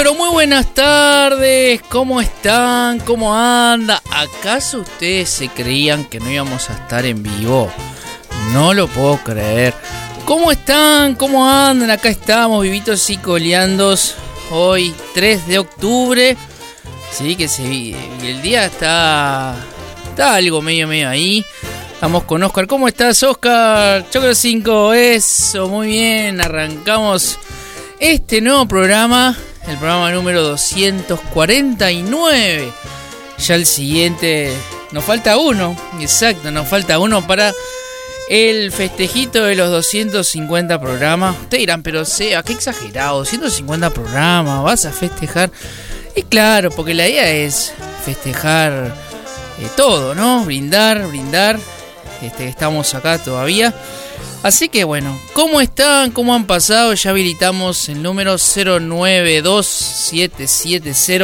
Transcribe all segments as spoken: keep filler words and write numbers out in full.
Pero muy buenas tardes, ¿cómo están? ¿Cómo anda? ¿Acaso ustedes se creían que no íbamos a estar en vivo? No lo puedo creer. ¿Cómo están? ¿Cómo andan? Acá estamos, vivitos y coleandos. Hoy tres de octubre. Sí, que se, y el día está, está algo medio medio ahí. Vamos con Oscar. ¿Cómo estás, Oscar? Chocro cinco, eso, muy bien. Arrancamos este nuevo programa. El programa número doscientos cuarenta y nueve. Ya el siguiente. Nos falta uno. Exacto, nos falta uno para el festejito de los doscientos cincuenta programas. Ustedes dirán, pero sea, qué exagerado. doscientos cincuenta programas, vas a festejar. Y claro, porque la idea es festejar eh, todo, ¿no? Brindar, brindar. Este, estamos acá todavía. Así que bueno, ¿cómo están? ¿Cómo han pasado? Ya habilitamos el número cero nueve dos siete siete cero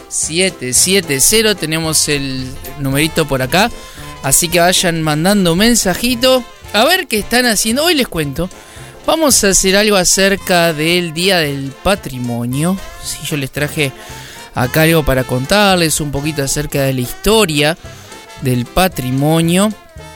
siete siete cero. Tenemos el numerito por acá. Así que vayan mandando un mensajito. A ver qué están haciendo. Hoy les cuento. Vamos a hacer algo acerca del Día del Patrimonio. Sí, yo les traje acá algo para contarles un poquito acerca de la historia del patrimonio.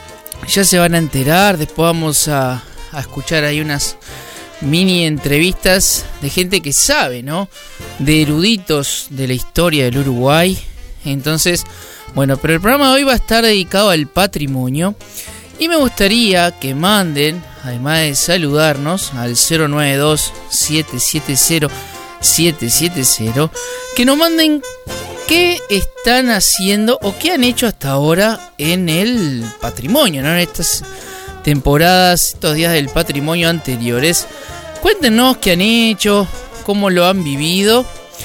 Ya se van a enterar, después vamos a, a escuchar ahí unas mini entrevistas de gente que sabe, ¿no? De eruditos de la historia del Uruguay. Entonces, bueno, pero el programa de hoy va a estar dedicado al patrimonio. Y me gustaría que manden, además de saludarnos, al cero nueve dos siete siete cero siete siete cero, que nos manden qué están haciendo o qué han hecho hasta ahora en el patrimonio, ¿no? En estas temporadas, estos días del patrimonio anteriores. Cuéntenos qué han hecho, cómo lo han vivido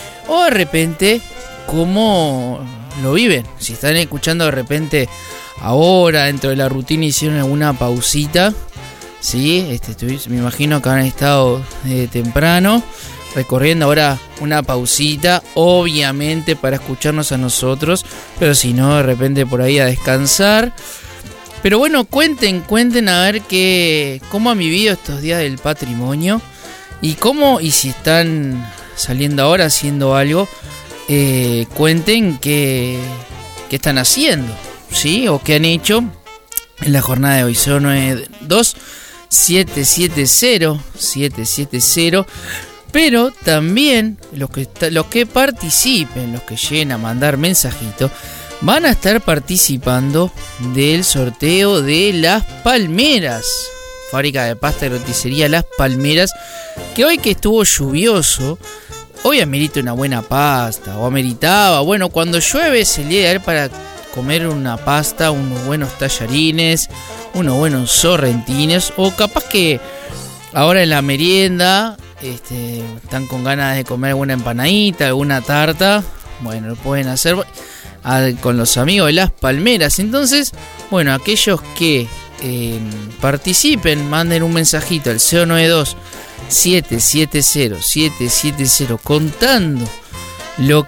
o de repente cómo lo viven. Si están escuchando de repente ahora dentro de la rutina hicieron alguna pausita, ¿sí? Este, me imagino que han estado eh, temprano recorriendo ahora una pausita, obviamente para escucharnos a nosotros, pero si no, de repente por ahí a descansar. Pero bueno, cuenten, cuenten a ver qué, cómo han vivido estos días del patrimonio y cómo, y si están saliendo ahora haciendo algo, eh, cuenten qué, qué están haciendo, ¿sí? O qué han hecho en la jornada de hoy. cero nueve dos siete siete cero siete siete cero. Pero también los que, los que participen, los que lleguen a mandar mensajitos, van a estar participando del sorteo de Las Palmeras. Fábrica de pasta y roticería Las Palmeras. Que hoy que estuvo lluvioso, hoy amerita una buena pasta. O ameritaba, bueno, cuando llueve es el día de ir para comer una pasta, unos buenos tallarines, unos buenos sorrentines. O capaz que ahora en la merienda Este, están con ganas de comer alguna empanadita, alguna tarta. Bueno, lo pueden hacer a, con los amigos de Las Palmeras. Entonces, bueno, aquellos que eh, participen, manden un mensajito al cero nueve dos siete siete cero siete siete cero contando lo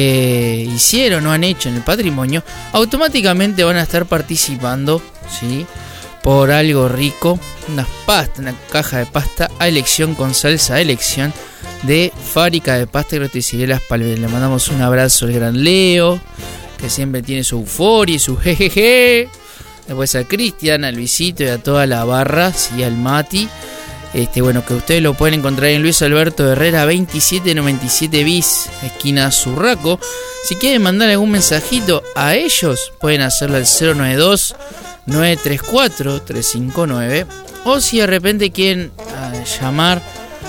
que hicieron o han hecho en el patrimonio. Automáticamente van a estar participando, ¿sí?, por algo rico, unas pastas, una caja de pasta a elección con salsa a elección de Fábrica de Pasta y Roticería Las Palmeras. Le mandamos un abrazo al gran Leo, que siempre tiene su euforia y su jejeje. Después a Cristian, a Luisito y a toda la barra, y al Mati. Este, bueno, que ustedes lo pueden encontrar en Luis Alberto Herrera veintisiete noventa y siete bis, esquina Zurraco. Si quieren mandar algún mensajito a ellos, pueden hacerlo al cero nueve dos nueve tres cuatro tres cinco nueve. O si de repente quieren uh, llamar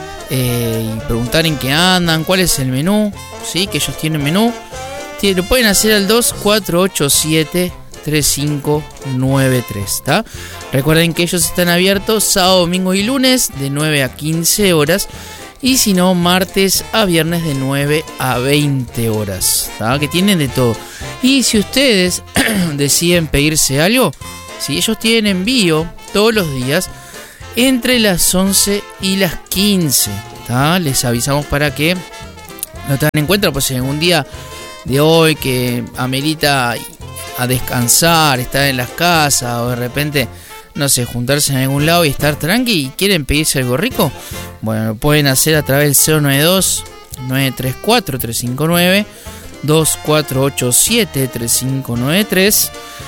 eh, y preguntar en qué andan, cuál es el menú, ¿sí?, que ellos tienen menú, lo pueden hacer al dos cuatro ocho siete tres cinco nueve tres, ¿está? Recuerden que ellos están abiertos sábado, domingo y lunes de nueve a quince horas. Y si no, martes a viernes de nueve a veinte horas, ¿tá? Que tienen de todo. Y si ustedes deciden pedirse algo, si ellos tienen envío todos los días entre las once y las quince, ¿tá? Les avisamos para que no tengan en cuenta, pues en un día de hoy que amerita a descansar, estar en las casas o de repente, no sé, juntarse en algún lado y estar tranqui y quieren pedirse algo rico, bueno, lo pueden hacer a través del cero nueve dos nueve tres cuatro, tres cinco nueve, dos cuatro ocho siete, tres cinco nueve tres.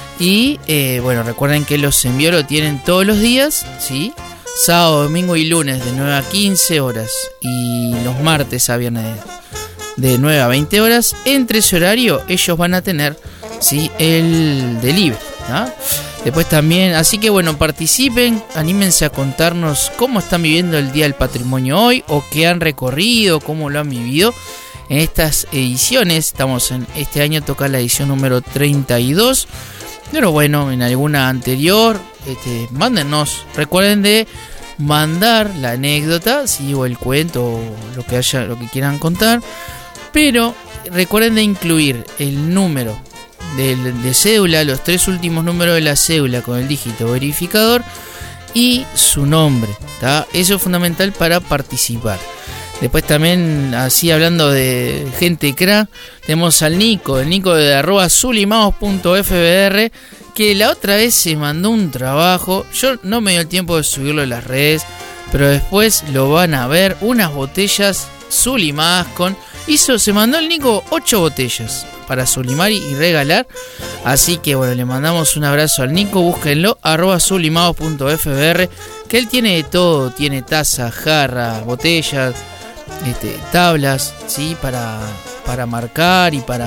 Y eh, bueno, recuerden que los envíos lo tienen todos los días, ¿sí? Sábado, domingo y lunes de nueve a quince horas. Y los martes a viernes de nueve a veinte horas. Entre ese horario ellos van a tener, ¿sí?, el delivery, ¿no? Después también, así que bueno, participen, anímense a contarnos cómo están viviendo el Día del Patrimonio hoy, o qué han recorrido, cómo lo han vivido en estas ediciones. Estamos en este año, toca la edición número treinta y dos, pero bueno, en alguna anterior, este, mándenos, recuerden de mandar la anécdota, sí, o el cuento, o lo que haya, lo que quieran contar, pero recuerden de incluir el número De, de cédula, los tres últimos números de la cédula con el dígito verificador y su nombre, ¿tá? Eso es fundamental para participar. Después también, así hablando de gente cra, tenemos al Nico, el Nico de arroba zulimados punto f b r, que la otra vez se mandó un trabajo. Yo no me dio el tiempo de subirlo en las redes, pero después lo van a ver, unas botellas zulimadas con... Hizo, se mandó el Nico ocho botellas para sublimar y regalar. Así que bueno, le mandamos un abrazo al Nico. Búsquenlo, arroba zulimados punto f b r, que él tiene de todo. Tiene tazas, jarras, botellas, este, tablas, ¿sí? Para, para marcar y para...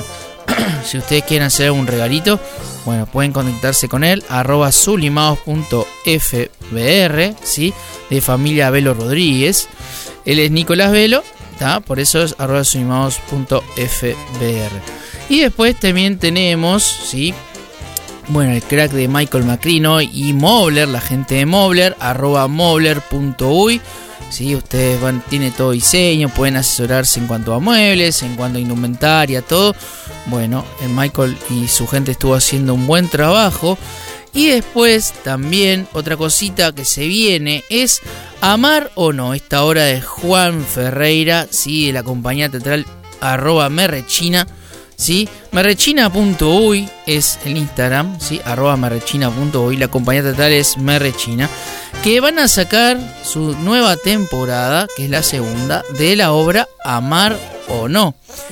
si ustedes quieren hacer un regalito, bueno, pueden conectarse con él, arroba zulimados punto f b r, ¿sí? De familia Velo Rodríguez. Él es Nicolás Velo, ¿tá? Por eso es arroba zulimados punto f b r. Y después también tenemos, ¿sí?, bueno, el crack de Michael Macrino y Mobler, la gente de Mobler, arroba mobler punto uy. ¿Sí? Ustedes van, tiene todo diseño, pueden asesorarse en cuanto a muebles, en cuanto a indumentaria, todo. Bueno, Michael y su gente estuvo haciendo un buen trabajo. Y después también otra cosita que se viene es Amar o No, esta obra de Juan Ferreira, ¿sí?, de la compañía teatral arroba merrechina. ¿Sí? merrechina punto uy es el Instagram, ¿sí? arroba merrechina punto uy. La compañía teatral es Merrechina, que van a sacar su nueva temporada, que es la segunda, de la obra Amar o No.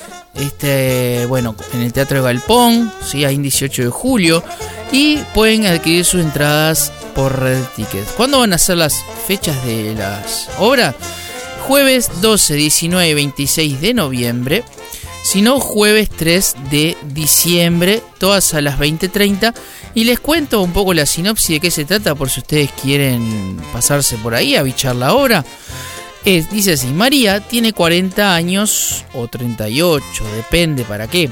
Este, bueno, en el Teatro de Galpón, ¿sí?, ahí en dieciocho de julio. Y pueden adquirir sus entradas por Red Tickets. ¿Cuándo van a ser las fechas de las obras? Jueves doce, diecinueve y veintiséis de noviembre. Sino jueves tres de diciembre, todas a las veinte treinta. Y les cuento un poco la sinopsis de qué se trata, por si ustedes quieren pasarse por ahí a bichar la obra. Es, dice así: María tiene cuarenta años o treinta y ocho, depende para qué.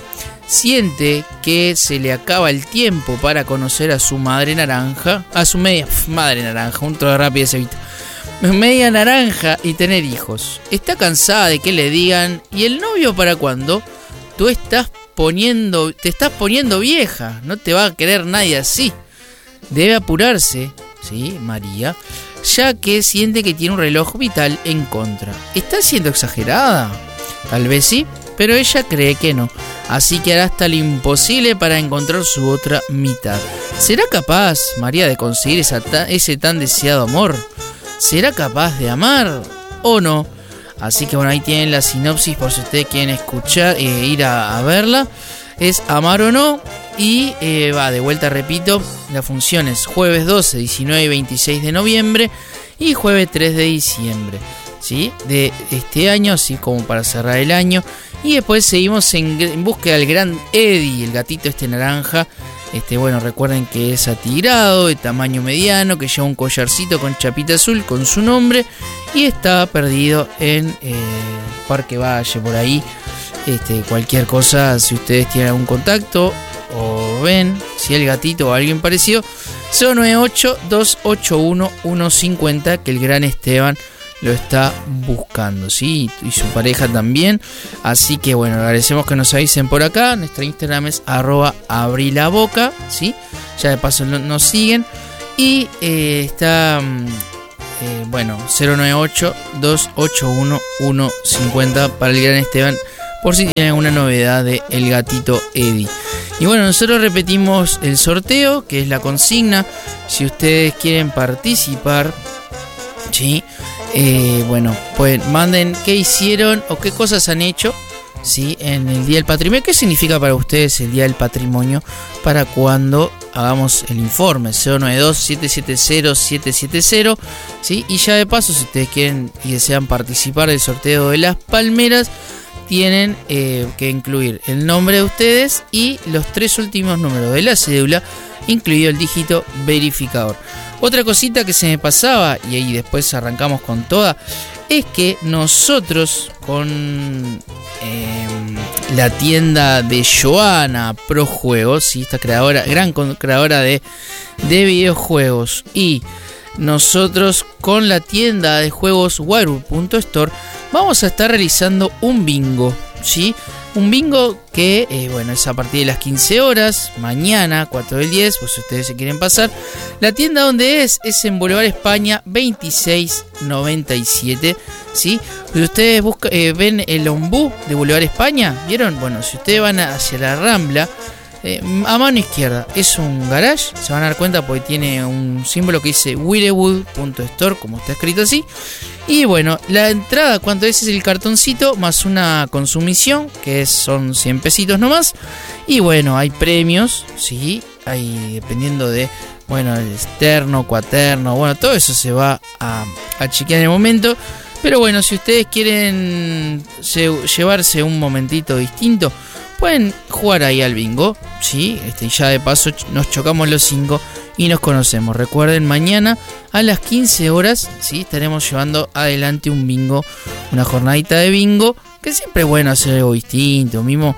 Siente que se le acaba el tiempo para conocer a su madre naranja, a su media madre naranja, un trozo rápido ese vito. Media naranja y tener hijos. Está cansada de que le digan: ¿y el novio para cuándo? Tú estás poniendo, te estás poniendo vieja, no te va a querer nadie así. Debe apurarse, ¿sí?, María, ya que siente que tiene un reloj vital en contra. ¿Está siendo exagerada? Tal vez sí, pero ella cree que no. Así que hará hasta lo imposible para encontrar su otra mitad. ¿Será capaz María de conseguir esa ta- ese tan deseado amor? ¿Será capaz de amar o no? Así que bueno, ahí tienen la sinopsis por si ustedes quieren escuchar, eh, ir a, a verla. Es Amar o No. Y eh, va, de vuelta repito, la función es jueves doce, diecinueve y veintiséis de noviembre y jueves tres de diciembre, ¿sí?, de este año, así como para cerrar el año. Y después seguimos en, en búsqueda del gran Eddie, el gatito este naranja. Este, bueno, recuerden que es atigrado, de tamaño mediano, que lleva un collarcito con chapita azul con su nombre y está perdido en eh, Parque Valle, por ahí. Este, cualquier cosa, si ustedes tienen algún contacto o ven si el gatito o alguien parecido, cero nueve ocho, dos ocho uno, uno cinco cero, que el gran Esteban lo está buscando, ¿sí? Y su pareja también. Así que bueno, agradecemos que nos avisen por acá. Nuestro Instagram es arroba abrilaboca, ¿sí? Ya de paso nos siguen. Y eh, está, eh, bueno, cero nueve ocho, dos ocho uno, uno cinco cero para el gran Esteban, por si tienen alguna novedad de El Gatito Eddie. Y bueno, nosotros repetimos el sorteo, que es la consigna. Si ustedes quieren participar, ¿sí?, Eh, bueno, pues manden qué hicieron o qué cosas han hecho, ¿sí? En el Día del Patrimonio. ¿Qué significa para ustedes el Día del Patrimonio? Para cuando hagamos el informe, cero nueve dos, siete siete cero, siete siete cero, ¿sí? Y ya de paso, si ustedes quieren y desean participar del sorteo de las palmeras, tienen eh, que incluir el nombre de ustedes y los tres últimos números de la cédula, incluido el dígito verificador. Otra cosita que se me pasaba, y ahí después arrancamos con toda, es que nosotros con eh, la tienda de Joana Pro Juegos, ¿sí? Esta creadora, gran creadora de, de videojuegos, y nosotros con la tienda de juegos Wirewood punto store vamos a estar realizando un bingo, ¿sí? Un bingo que, eh, bueno, es a partir de las quince horas, mañana, cuatro del diez, pues si ustedes se quieren pasar. La tienda donde es, es en Boulevard España veintiséis noventa y siete, ¿sí? Si ustedes buscan, eh, ven el ombú de Boulevard España, ¿vieron? Bueno, si ustedes van hacia la Rambla, eh, a mano izquierda es un garage, se van a dar cuenta porque tiene un símbolo que dice Wirewood punto store, como está escrito así. Y bueno, la entrada, ¿cuánto es? Es el cartoncito más una consumición, que es, son cien pesitos nomás. Y bueno, hay premios, sí, hay dependiendo de, bueno, el externo, cuaterno, bueno, todo eso se va a, a chequear en el momento. Pero bueno, si ustedes quieren se, llevarse un momentito distinto, pueden jugar ahí al bingo, sí, este, ya de paso nos chocamos los cinco y nos conocemos. Recuerden, mañana a las quince horas, ¿sí? Estaremos llevando adelante un bingo, una jornadita de bingo, que siempre es bueno hacer algo distinto, mismo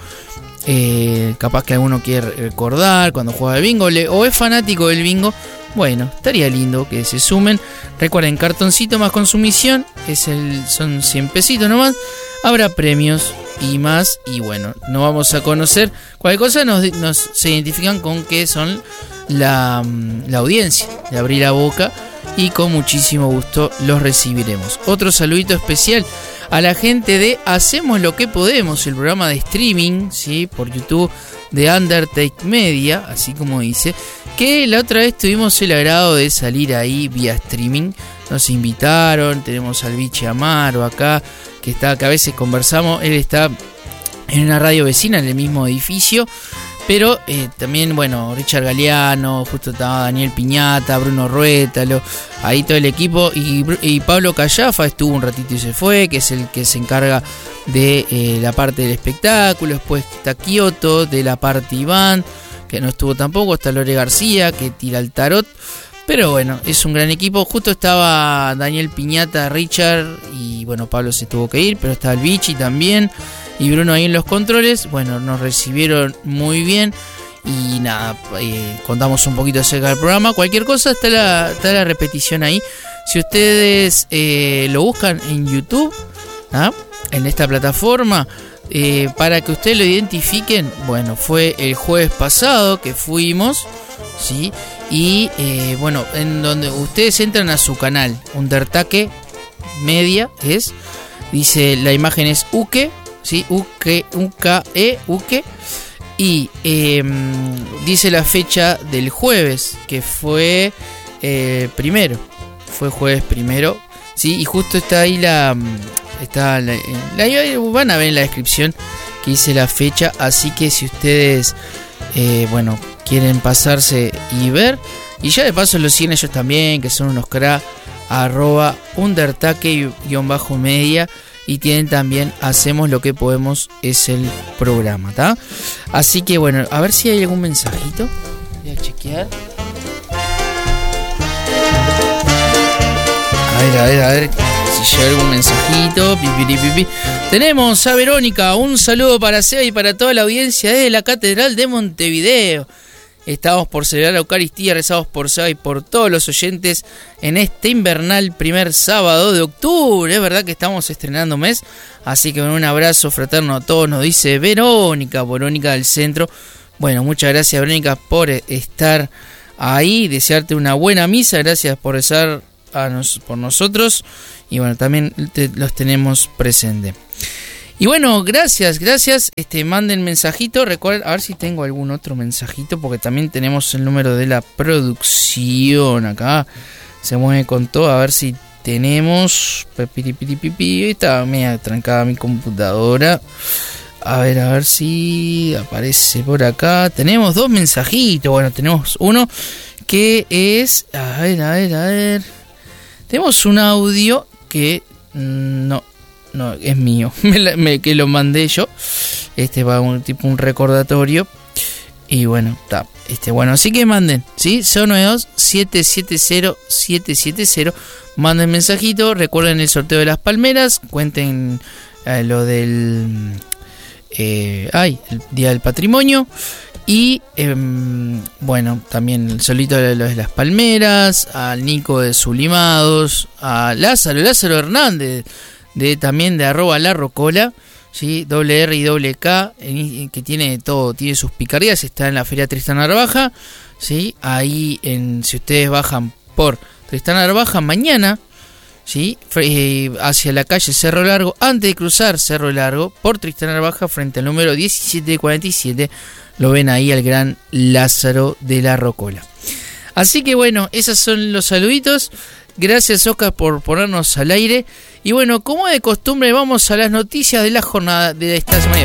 eh, capaz que alguno quiere recordar cuando juega al bingo le, o es fanático del bingo. Bueno, estaría lindo que se sumen. Recuerden, cartoncito más consumición, es el, son cien pesitos nomás. Habrá premios y más, y bueno, no vamos a conocer cualquier cosa, nos, nos se identifican con que son la, la audiencia de Abrir la Boca, y con muchísimo gusto los recibiremos. Otro saludito especial a la gente de Hacemos lo que podemos, el programa de streaming, ¿sí? Por YouTube de Undertake Media, así como dice, que la otra vez tuvimos el agrado de salir ahí vía streaming. Nos invitaron, tenemos al Biche Amaro acá, que está, que a veces conversamos. Él está en una radio vecina en el mismo edificio, pero eh, también, bueno, Richard Galeano, justo estaba Daniel Piñata, Bruno Ruétalo, ahí todo el equipo, y, y Pablo Callafa estuvo un ratito y se fue, que es el que se encarga de eh, la parte del espectáculo. Después está Kioto, de la parte Iván, que no estuvo tampoco, está Lore García, que tira el tarot. Pero bueno, es un gran equipo. Justo estaba Daniel Piñata, Richard, y bueno, Pablo se tuvo que ir, pero estaba el Vichy también, y Bruno ahí en los controles. Bueno, nos recibieron muy bien, y nada, eh, contamos un poquito acerca del programa. Cualquier cosa, está la, está la repetición ahí. Si ustedes eh, lo buscan en YouTube, ¿ah? En esta plataforma, eh, para que ustedes lo identifiquen, bueno, fue el jueves pasado que fuimos, ¿sí? Y eh, bueno, en donde ustedes entran a su canal, Undertake Media, es, dice, la imagen es Uke, ¿sí? Uke, U K E, Uke, y eh, dice la fecha del jueves, que fue eh, primero, fue jueves primero, ¿sí? Y justo está ahí la, está la, la, van a ver en la descripción que dice la fecha, así que si ustedes, eh, bueno, quieren pasarse y ver, y ya de paso los siguen ellos también, que son unos cra, arroba undertake-media, y tienen también Hacemos lo que podemos, es el programa, ¿tá? Así que bueno, a ver si hay algún mensajito. Voy a chequear. A ver, a ver, a ver si llega algún mensajito. Pipi, pipi. Tenemos a Verónica, un saludo para Seba y para toda la audiencia de la Catedral de Montevideo. Estamos por celebrar la Eucaristía, rezados por Seba y por todos los oyentes en este invernal primer sábado de octubre. Es verdad que estamos estrenando mes, así que un abrazo fraterno a todos, nos dice Verónica, Verónica del Centro. Bueno, muchas gracias, Verónica, por estar ahí, desearte una buena misa, gracias por rezar a nos, por nosotros, y bueno, también te, los tenemos presente. Y bueno, gracias, gracias, este, manden mensajito, recuerden, a ver si tengo algún otro mensajito, porque también tenemos el número de la producción acá, se mueve con todo, a ver si tenemos... Está media trancada mi computadora. A ver, a ver si aparece por acá. Tenemos dos mensajitos. Bueno, tenemos uno que es... A ver, a ver, a ver. Tenemos un audio que... No, no, es mío. me, me, que lo mandé yo. Este va un tipo un recordatorio. Y bueno, está. Este, bueno, así que manden, ¿sí? cero nueve dos, siete siete cero, siete siete cero. Manden mensajito. Recuerden el sorteo de las palmeras. Cuenten eh, lo del... Eh, ay, el Día del Patrimonio. Y eh, bueno, también el solito de los de las palmeras, al Nico de Sublimados, a Lázaro, Lázaro Hernández, de también de arroba la rocola, ¿sí? Doble R y doble K, en, que tiene todo, tiene sus picardías, está en la Feria Tristán Narvaja, ¿sí? Ahí en, si ustedes bajan por Tristán Narvaja mañana, ¿sí? Hacia la calle Cerro Largo, antes de cruzar Cerro Largo, por Tristán Narvaja, frente al número diecisiete cuarenta y siete, lo ven ahí al gran Lázaro de la Rocola. Así que bueno, esos son los saluditos. Gracias, Oscar, por ponernos al aire. Y bueno, como de costumbre, vamos a las noticias de la jornada de esta semana.